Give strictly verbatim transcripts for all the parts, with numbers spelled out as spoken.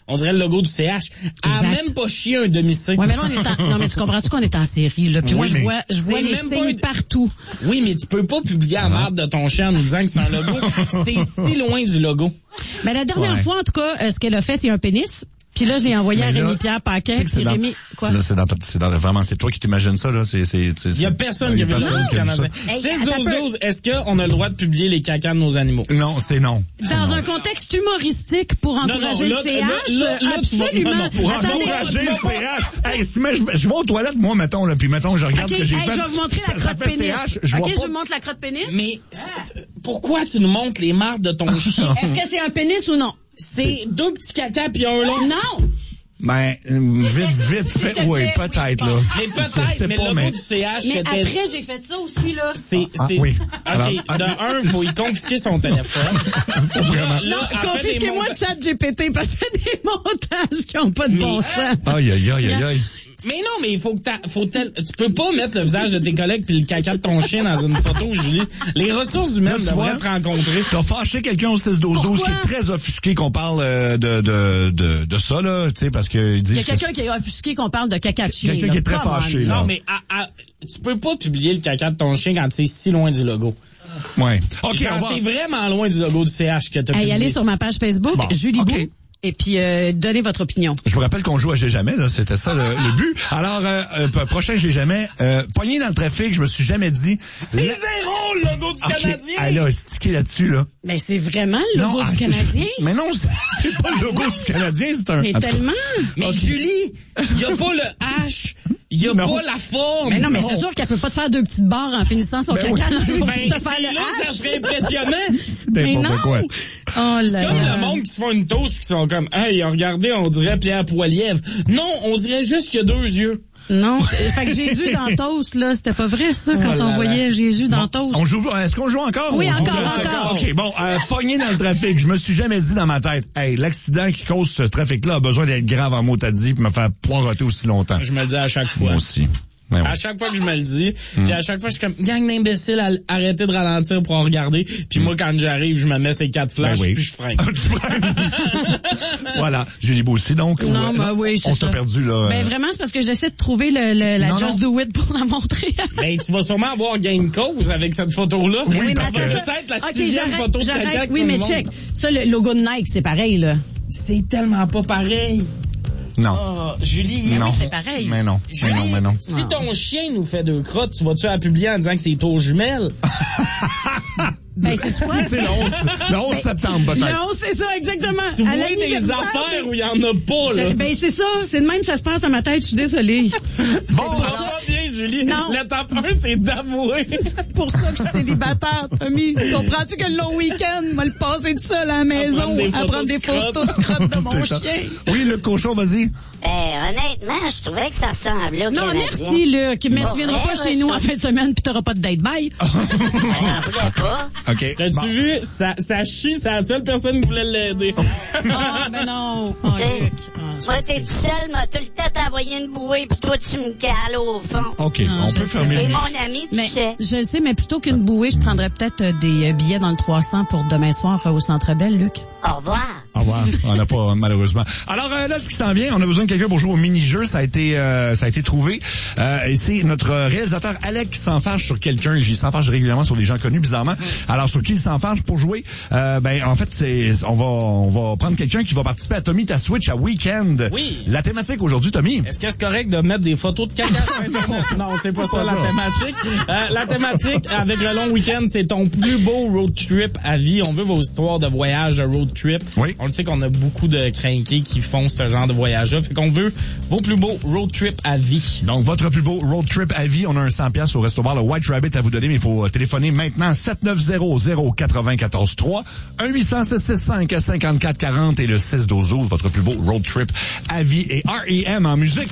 On dirait le logo du C H. Elle a même pas chié un demi-C. Ouais, mais là, on est en... Non, mais tu comprends-tu qu'on est en série, là? Puis oui, moi, je vois, je vois les signes une... partout. Oui, mais tu peux pas publier la marde de ton chien en nous disant que c'est un logo. C'est si loin du logo. Ben, la dernière ouais. fois, en tout cas, euh, ce qu'elle a fait, c'est un pénis. Puis là, je l'ai envoyé mais à Rémi-Pierre Paquin. Puis Rémi, quoi? Là, c'est dans, c'est dans, vraiment, c'est toi qui t'imagines ça, là. C'est, c'est, c'est, il y a personne qui a vu ça. six douze douze, est-ce qu'on a le droit de publier les cacas de nos animaux? Non, c'est non. Dans c'est un non. contexte humoristique pour encourager non, non, là, le C H? Là, là, absolument. Non, non, pour encourager le C H. Hey, si mais, je, je vais aux toilettes, moi, mettons, là, puis mettons, je regarde okay, ce que j'ai hey, fait. Je vais vous montrer la crotte pénis. C H, je ok, je vous montre la crotte pénis. Mais, pourquoi tu nous montres les marques de ton chien? Est-ce que c'est un pénis ou non? C'est deux petits cacas puis un long. Non! Ben, vite, vite fait, oui, peut-être, là. Mais peut-être, mais le logo du C H, mais après, j'ai fait ça aussi, là. C'est, ah, c'est, oui. OK, de un, il faut y confisquer son téléphone. Vraiment. Non, confisquez-moi le chat G P T, parce que je fais des montages qui n'ont pas de bon sens. Aïe, aïe, aïe, aïe, aïe. Mais non, mais il faut que t'as, faut tel, tu peux pas mettre le visage de tes collègues puis le caca de ton chien dans une photo, Julie. Les ressources humaines devraient te rencontrer. T'as fâché quelqu'un au six douze douze qui est très offusqué qu'on parle euh, de, de, de, de ça, là, tu sais, parce que... Il y a quelqu'un que... qui est offusqué qu'on parle de caca de chien. Quelqu'un là. qui est très Comment fâché, là. Non, mais à, à, tu peux pas publier le caca de ton chien quand c'est si loin du logo. Ouais. OK, Genre, on va... c'est vraiment loin du logo du C H que t'as publié. Hey, allez sur ma page Facebook, bon, Julie okay. Bou. Et puis, euh, donnez votre opinion. Je vous rappelle qu'on joue à J'ai jamais, là. C'était ça, le, le but. Alors, euh, euh, prochain J'ai jamais, euh, pogné dans le trafic, je me suis jamais dit... C'est la... zéro, le logo du okay. Canadien! Elle a stické là-dessus, là. Mais c'est vraiment le logo non, du ah, Canadien. Mais non, c'est, c'est pas le logo du Canadien, c'est un... Mais tellement! Mais okay. Julie, il y a pas le H, il y a non. pas la forme. Mais non, mais non. C'est sûr qu'elle peut pas te faire deux petites barres en finissant son ben caca. Oui. Pour ben, te faire le H. Ça serait impressionnant. Mais non! Quoi. Oh là c'est comme là. le monde qui se font une toast pis qui sont comme, hey, regardez, on dirait Pierre Poilievre. Non, on dirait juste qu'il y a deux yeux. Non, fait que Jésus dans Toast, là, c'était pas vrai, ça, quand oh on voyait Jésus dans bon, Toast. On joue, est-ce qu'on joue encore? Oui, on encore, joue encore. OK, bon, euh, pogné dans le trafic, je me suis jamais dit dans ma tête, hey, l'accident qui cause ce trafic-là a besoin d'être grave en mot t'as dit, puis me faire poireauter aussi longtemps. Je me le dis à chaque fois. Moi aussi. Ouais, ouais. À chaque fois que je me le dis, mm. puis à chaque fois je suis comme gang d'imbéciles, arrêtez de ralentir pour en regarder, puis mm. moi quand j'arrive, je me mets ces quatre flashs ben oui. puis je freine. Voilà, Julie Bou aussi donc. Non, ou, ben oui, c'est on ça. t'a perdu là. Ben vraiment, c'est parce que j'essaie de trouver le, le la non, Just non. Do It pour la montrer. Ben tu vas sûrement avoir gain de cause avec cette photo là. Oui, oui parce que ça va être la okay, sixième photo de caca. Oui, mais check. Ça le logo de Nike, c'est pareil là. C'est tellement pas pareil. Non. Oh, Julie, non. Oui, c'est pareil. Mais non. Julie, mais non, mais non. Si ton chien nous fait deux crottes, tu vas-tu la publier en disant que c'est tour jumelle? Ben, c'est quoi? Si, c'est le onze, le onze septembre, peut-être. Le onze, c'est ça, exactement. Tu vois des affaires où il y en a pas, là. Ben, c'est ça. C'est de même que ça se passe dans ma tête. Je suis désolée. Bon, c'est pour ça, bien, Julie. Non. L'étape un, c'est d'avouer. C'est pour ça que je suis célibataire, Tommy. Comprends-tu que le long week-end, m'a le passé tout seul à la maison à prendre des photos de crottes de mon chien? Oui, le cochon, vas-y. Eh, honnêtement, je trouvais que ça ressemblait au Non, Canadien. merci, Luc. Mais tu viendras pas chez nous en fin de semaine pis t'auras pas de date. Bye. J'en voulais pas. OK. T'as-tu bon. vu? Ça, ça chie, c'est la seule personne qui voulait l'aider. Ah, ben non. Oh, Luc. Oh, moi, t'es tout seul, m'a tout le temps t'envoyé une bouée pis toi, tu me cales au fond. OK, non, on peut fermer. Et mon ami, tu mais, sais. je le sais, mais plutôt qu'une bouée, je prendrais peut-être des billets dans le trois cents pour demain soir au Centre Bell, Luc. Au revoir. Au revoir. On n'a pas, malheureusement. Alors, euh, là, ce qui s'en vient, on a besoin de quelqu'un pour jouer au mini-jeu. Ça a été, euh, ça a été trouvé. Euh, et c'est notre réalisateur Alec qui s'enfarge sur quelqu'un. Il s'enfarge régulièrement sur des gens connus, bizarrement. Alors, sur qui il s'enfarge pour jouer? Euh, ben, en fait, c'est, on va, on va prendre quelqu'un qui va participer à Tommy ta Switch à Weekend. Oui. La thématique aujourd'hui, Tommy. Est-ce que c'est correct de mettre des photos de caca sur Internet? Non, c'est pas ça, pas la ça. thématique. Euh, la thématique, avec le long week-end, c'est ton plus beau road trip à vie. On veut vos histoires de voyage, de road trip. Oui. On le sait qu'on a beaucoup de crinqués qui font ce genre de voyage-là. Fait qu'on veut vos plus beaux road trip à vie. Donc, votre plus beau road trip à vie. On a un cent piastres au restaurant le White Rabbit à vous donner, mais il faut téléphoner maintenant sept neuf zéro zéro quatre zéro un quatre trois, un huit cents six six cinq cinquante-quatre quarante et le six douze douze, votre plus beau road trip à vie et R E M en musique.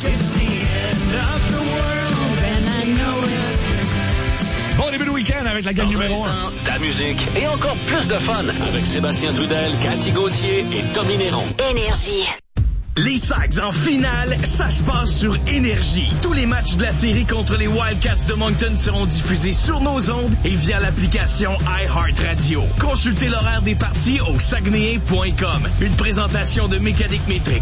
Bon début de week-end avec la gang numéro un. La musique et encore plus de fun avec Sébastien Trudel, Cathy Gauthier et Tommy Néron. Énergie. Les Sags en finale, ça se passe sur Énergie. Tous les matchs de la série contre les Wildcats de Moncton seront diffusés sur nos ondes et via l'application iHeartRadio. Consultez l'horaire des parties au saguenayen point com. Une présentation de Mécanique Métrique.